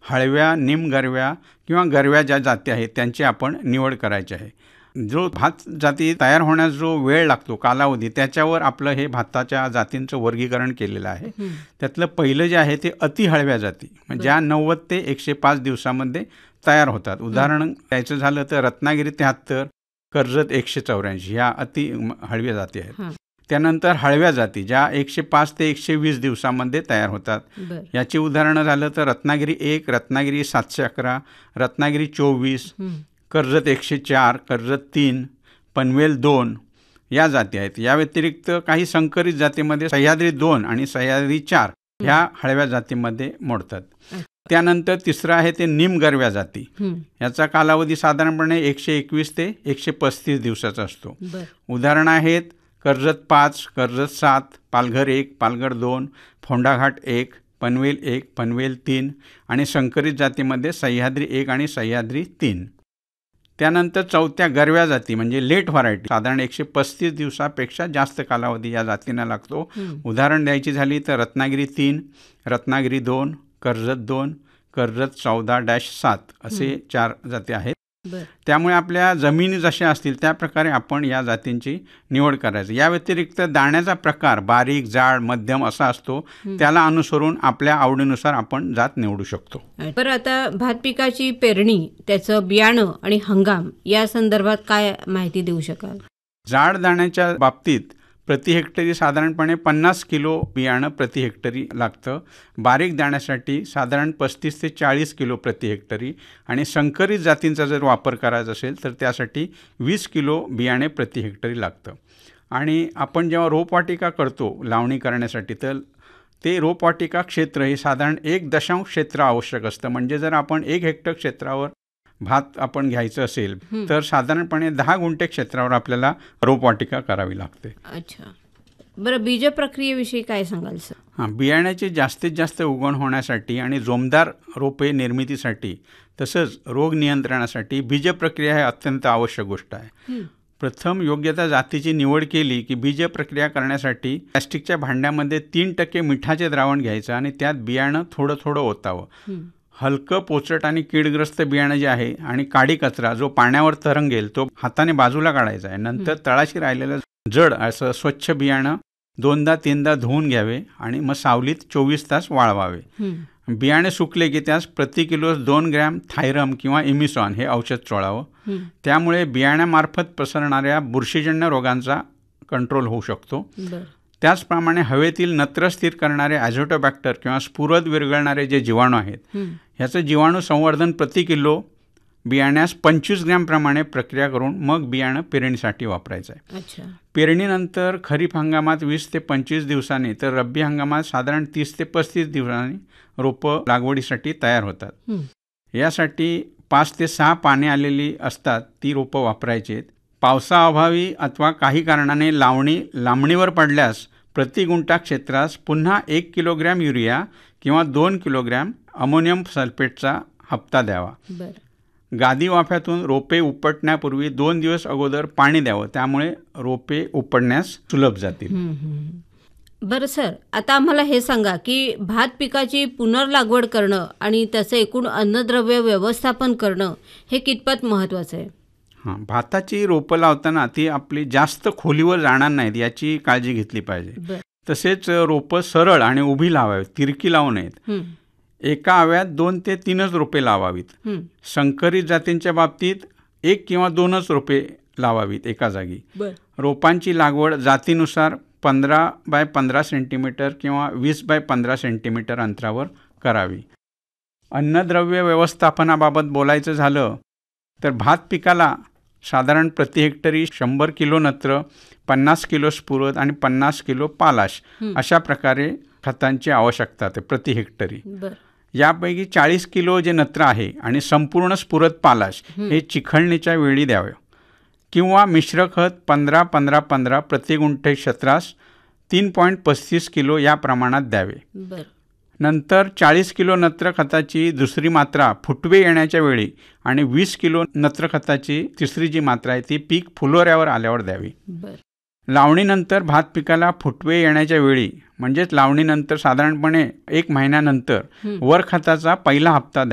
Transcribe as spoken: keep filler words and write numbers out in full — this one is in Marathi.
हळव्या, निमगरव्या किंवा गरव्या ज्या जाती आहेत त्यांची आपण निवड करायची आहे. जो भात जाती तयार होण्यास जो वेळ लागतो, कालावधी, त्याच्यावर आपलं हे भाताच्या जातींचं वर्गीकरण केलेलं आहे. त्यातलं पहिलं जे आहे ते अति हळव्या जाती, म्हणजे ज्या नव्वद ते एकशे पाच दिवसामध्ये तयार होतात. उदाहरण द्यायचं झालं तर रत्नागिरी त्र्याहत्तर, कर्जत एकशे चौऱ्याऐंशी ह्या अति हळव्या जाती आहेत. त्यानंतर हळव्या जाती ज्या एकशे पाच ते एकशे वीस दिवसामध्ये तयार होतात. याची उदाहरणं झालं तर रत्नागिरी एक, रत्नागिरी सातशे अकरा, रत्नागिरी चोवीस, कर्जत एकशे चार, कर्जत तीन, पनवेल दोन या जाती आहेत. या व्यतिरिक्त काही संकरित जातीमध्ये सह्याद्री दोन आणि सह्याद्री चार ह्या हळव्या जातीमध्ये मोडतात. त्यानंतर तिसरं आहे ते निमगरव्या जाती. याचा कालावधी साधारणपणे एकशे एकवीस ते एकशे पस्तीस दिवसाचा असतो. उदाहरणं आहेत कर्जत पाच, कर्जत सात, पालघर एक, पालघर दोन, फोंडाघाट एक, पनवेल एक, पनवेल तीन आणि संकरित जातीमध्ये सह्याद्री एक आणि सह्याद्री तीन. त्यानंतर चौथ्या गरव्या जाती म्हणजे लेट व्हरायटी, साधारण एकशे पस्तीस दिवसापेक्षा जास्त कालावधी या जातींना लागतो. उदाहरण द्यायची झाली तर रत्नागिरी तीन, रत्नागिरी दोन, कर्जत दोन, कर्जत चौदा डॅश सात असे चार जाती आहेत. त्यामुळे आपल्या जमिनी जशा असतील त्या प्रकारे आपण या जातींची निवड करायची. या व्यतिरिक्त दाण्याचा प्रकार बारीक, जाड, मध्यम असा असतो. त्याला अनुसरून आपल्या आवडीनुसार आपण जात निवडू शकतो. बरं, आता भात पिकाची पेरणी, त्याचं बियाणं आणि हंगाम या संदर्भात काय माहिती देऊ शकाल? जाड दाण्याच्या बाबतीत प्रति हेक्टरी साधारणपणे पन्नास किलो बियाणं प्रति हेक्टरी लागतं. बारीक दाण्यासाठी साधारण पस्तीस ते चाळीस किलो प्रति हेक्टरी आणि संकरित जातींचा जर वापर करायचा असेल तर त्यासाठी वीस किलो बियाणे प्रति हेक्टरी लागतं. आणि आपण जेव्हा रोपवाटिका करतो लावणी करण्यासाठी तर ते रोपवाटिका क्षेत्र हे साधारण एक दशांश क्षेत्र आवश्यक असतं. म्हणजे जर आपण एक हेक्टर क्षेत्रावर भात आपण घ्यायचं असेल तर साधारणपणे दहा गुंठे क्षेत्रावर आपल्याला रोपवाटिका करावी लागते. अच्छा, बरं, बीज प्रक्रियेविषयी काय सांगाल सर? हां, बियाण्याची जास्तीत जास्त उगवण होण्यासाठी आणि जोमदार रोपे निर्मितीसाठी तसंच रोग नियंत्रणासाठी बीज प्रक्रिया ही अत्यंत आवश्यक गोष्ट आहे. प्रथम योग्य त्या जातीची निवड केली की बीज प्रक्रिया करण्यासाठी प्लॅस्टिकच्या भांड्यामध्ये तीन टक्के मिठाचे द्रावण घ्यायचं आणि त्यात बियाणं थोडं थोडं ओतावं. हलकं, पोचट आणि कीडग्रस्त बियाणं जे आहे आणि काडी कचरा जो पाण्यावर तरंगेल तो हाताने बाजूला काढायचा आहे. नंतर तळाशी राहिलेलं जड असं स्वच्छ बियाणं दोनदा तीनदा धुवून घ्यावे आणि मग सावलीत चोवीस तास वाळवावे. बियाणे सुकले की त्यास प्रति किलो दोन ग्रॅम थायरम किंवा इमिसॉन हे औषध चोळावं. त्यामुळे बियाण्यामार्फत पसरणाऱ्या बुरशीजन्य रोगांचा कंट्रोल होऊ शकतो. त्याचप्रमाणे हवेतील नत्र स्थिर करणारे ॲझोटोबॅक्टर किंवा स्फुरद विरघळणारे जे जीवाणू आहेत ह्याचं जीवाणू संवर्धन प्रति किलो बियाण्यास पंचवीस ग्रॅम प्रमाणे प्रक्रिया करून मग बियाणं पेरणीसाठी वापरायचं आहे. पेरणीनंतर खरीप हंगामात वीस ते पंचवीस दिवसांनी तर रब्बी हंगामात साधारण तीस ते पस्तीस दिवसांनी रोपं लागवडीसाठी तयार होतात. यासाठी पाच ते सहा पाने आलेली असतात ती रोपं वापरायची आहेत. पावसाअभावी अथवा काही कारणाने लावणी लांबणीवर पडल्यास प्रति गुंठा क्षेत्रास पुन्हा एक किलोग्रॅम युरिया किंवा दोन किलोग्रॅम अमोनियम सल्फेटचा हप्ता द्यावा. गादी वाफ्यातून रोपे उपटण्यापूर्वी दोन दिवस अगोदर पाणी द्यावं, त्यामुळे रोपे उपटण्यास सुलभ जातील. बरं सर, आता आम्हाला हे सांगा की भात पिकाची पुनर्लागवड करणं आणि त्याचं एकूण अन्नद्रव्य व्यवस्थापन करणं हे कितपत महत्त्वाचं आहे? हां, भाताची रोपं लावताना ती आपली जास्त खोलीवर जाणार नाहीत याची काळजी घेतली पाहिजे. तसेच रोपं सरळ आणि उभी लावावीत, तिरकी लावू नयेत. एका आव्यात दोन ते तीनच रोपे लावावीत. संकरित जातींच्या बाबतीत एक किंवा दोनच रोपे लावावीत एका जागी. रोपांची लागवड जातीनुसार पंधरा बाय पंधरा सेंटीमीटर किंवा वीस बाय पंधरा सेंटीमीटर अंतरावर करावी. अन्नद्रव्य व्यवस्थापनाबाबत बोलायचं झालं तर भात पिकाला साधारण प्रति हेक्टरी शंभर किलो नत्र, पन्नास किलो स्फुरद आणि पन्नास किलो पालाश अशा प्रकारे खतांची आवश्यकता आहे प्रति हेक्टरी. यापैकी चाळीस किलो जे नत्र आहे आणि संपूर्ण स्फुरद पालाश हे चिखळणीच्या वेळी द्यावे किंवा मिश्र खत पंधरा पंधरा पंधरा प्रति गुंठे क्षेत्रास तीन पॉईंट पस्तीस किलो या प्रमाणात द्यावे. नंतर चाळीस किलो नत्र खताची दुसरी मात्रा फुटवे येण्याच्या वेळी आणि वीस किलो नत्र खताची तिसरी जी मात्रा आहे ती पीक फुलोऱ्यावर आल्यावर द्यावी. लावणीनंतर भात पिकाला फुटवे येण्याच्या वेळी म्हणजेच लावणीनंतर साधारणपणे एक महिन्यानंतर वर खताचा पहिला हप्ता